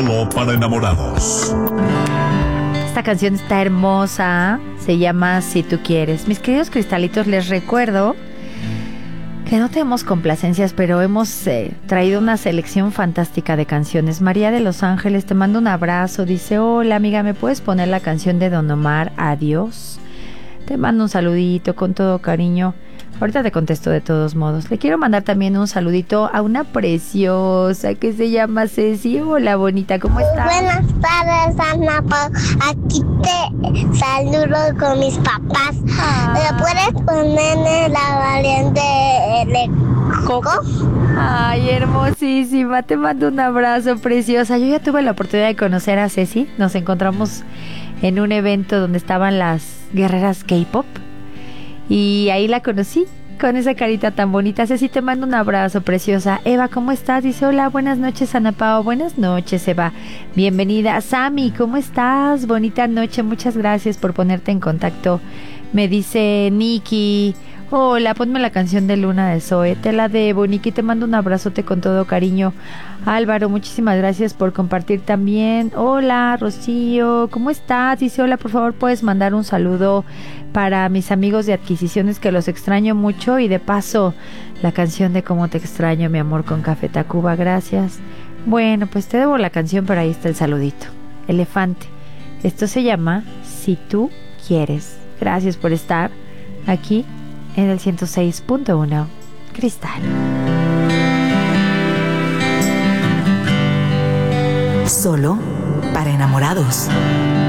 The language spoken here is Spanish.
Solo para enamorados. Esta canción está hermosa, se llama Si tú quieres. Mis queridos cristalitos, les recuerdo que no tenemos complacencias, pero hemos traído una selección fantástica de canciones. María de Los Ángeles te mando un abrazo, dice: hola amiga, ¿me puedes poner la canción de Don Omar, Adiós? Te mando un saludito con todo cariño. Ahorita te contesto de todos modos. Le quiero mandar también un saludito a una preciosa que se llama Ceci. Hola, bonita, ¿cómo estás? Buenas tardes, Ana Pau. Aquí te saludo con mis papás. ¿Me puedes poner la variante de Coco? Ay, hermosísima. Te mando un abrazo, preciosa. Yo ya tuve la oportunidad de conocer a Ceci. Nos encontramos en un evento donde estaban las guerreras K-pop. Y ahí la conocí, con esa carita tan bonita. Ceci, te mando un abrazo, preciosa. Eva, ¿cómo estás? Dice: hola, buenas noches, Ana Pao. Buenas noches, Eva. Bienvenida. Sammy, ¿cómo estás? Bonita noche, muchas gracias por ponerte en contacto. Me dice Nikki: hola, ponme la canción de Luna de Zoe. Te la debo, Nikki, te mando un abrazote con todo cariño. Álvaro, muchísimas gracias por compartir también. Hola, Rocío, ¿cómo estás? Dice: hola, por favor, puedes mandar un saludo para mis amigos de Adquisiciones, que los extraño mucho, y de paso la canción de Cómo te extraño, mi amor, con Café Tacuba. Gracias. Bueno, pues te debo la canción, pero ahí está el saludito. Elefante. Esto se llama Si tú quieres. Gracias por estar aquí en el 106.1 Cristal. Solo para enamorados.